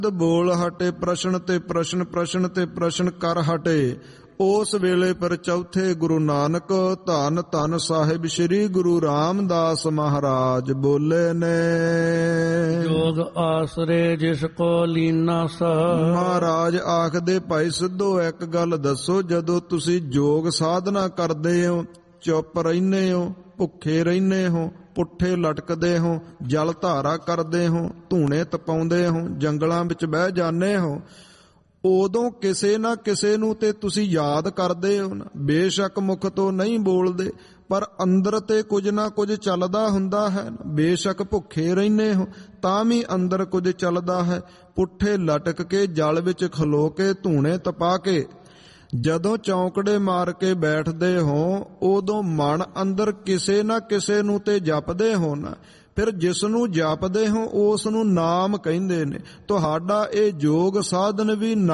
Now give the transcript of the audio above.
ਬੋਲ ਹਟੇ ਪ੍ਰਸ਼ਨ ਤੇ ਪ੍ਰਸ਼ਨ, ਪ੍ਰਸ਼ਨ ਤੇ ਪ੍ਰਸ਼ਨ ਕਰ ਹਟੇ। ਉਸ ਵੇਲੇ ਪਰ ਚੌਥੇ ਗੁਰੂ ਨਾਨਕ ਧੰਨ ਧੰਨ ਸਾਹਿਬ ਸ੍ਰੀ ਗੁਰੂ ਰਾਮਦਾਸ ਮਹਾਰਾਜ ਬੋਲੇ ਨੇ। ਜੋਗ ਆਸਰੇ ਜਿਸ ਕੋ ਲੀਨਾ ਸਹ। ਮਹਾਰਾਜ ਆਖਦੇ ਭਾਈ ਸਿੱਧੋ ਇੱਕ ਗੱਲ ਦੱਸੋ, ਜਦੋਂ ਤੁਸੀਂ ਯੋਗ ਸਾਧਨਾ ਕਰਦੇ ਹੋ, ਚੁੱਪ ਰਹਿੰਦੇ ਹੋ, ਭੁੱਖੇ ਰਹਿੰਦੇ ਹੋ, ਪੁੱਠੇ ਲਟਕਦੇ ਹੋ, ਜਲ ਧਾਰਾ ਕਰਦੇ ਹੋ, ਧੂਣੇ ਤਪਾਉਂਦੇ ਹੋ, ਜੰਗਲਾਂ ਵਿੱਚ ਬਹਿ ਜਾਂਦੇ ਹੋ, ਉਦੋਂ ਕਿਸੇ ਨਾ ਕਿਸੇ ਨੂੰ ਤੇ ਤੁਸੀਂ ਯਾਦ ਕਰਦੇ ਹੋ ਨਾ। ਬੇਸ਼ੱਕ ਮੁਖ ਤੋਂ ਨਹੀਂ ਬੋਲਦੇ, ਪਰ ਅੰਦਰ ਤੇ ਕੁਝ ਨਾ ਕੁਝ ਚੱਲਦਾ ਹੁੰਦਾ ਹੈ। ਬੇਸ਼ੱਕ ਭੁੱਖੇ ਰਹਿੰਦੇ ਹੋ ਤਾਂ ਵੀ ਅੰਦਰ ਕੁਝ ਚੱਲਦਾ ਹੈ। ਪੁੱਠੇ ਲਟਕ ਕੇ, ਜਲ ਵਿੱਚ ਖਲੋ ਕੇ, ਧੂਣੇ ਤਪਾ ਕੇ ਜਦੋਂ ਚੌਂਕੜੇ ਮਾਰ ਕੇ ਬੈਠਦੇ ਹੋ, ਉਦੋਂ ਮਨ ਅੰਦਰ ਕਿਸੇ ਨਾ ਕਿਸੇ ਨੂੰ ਤੇ ਜਪਦੇ ਹੋ ਨਾ। ਫਿਰ ਜਿਸ ਨੂੰ ਜਪਦੇ ਹੋ ਉਸ ਨੂੰ ਨਾਮ ਕਹਿੰਦੇ ਨੇ। ਤੁਹਾਡਾ ਇਹ ਯੋਗ ਸਾਧਨ ਵੀ